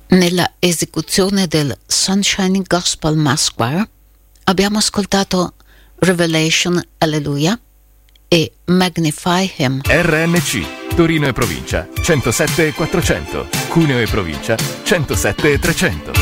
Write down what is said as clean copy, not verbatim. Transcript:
Nella esecuzione del Sunshine Gospel Mass Choir abbiamo ascoltato Revelation Alleluia e Magnify Him. RNC Torino e provincia 107 400, Cuneo e provincia 107 300.